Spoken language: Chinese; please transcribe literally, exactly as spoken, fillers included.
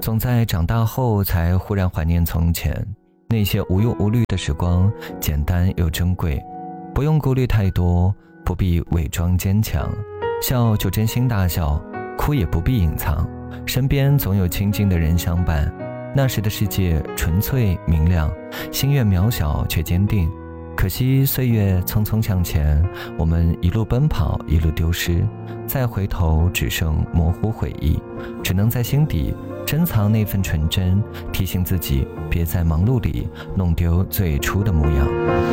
总在长大后才忽然怀念从前，那些无忧无虑的时光，简单又珍贵，不用顾虑太多，不必伪装坚强，笑就真心大笑，哭也不必隐藏，身边总有亲近的人相伴。那时的世界纯粹明亮，心愿渺小却坚定。可惜岁月匆匆向前，我们一路奔跑，一路丢失，再回头只剩模糊回忆，只能在心底珍藏那份纯真，提醒自己别在忙碌里弄丢最初的模样。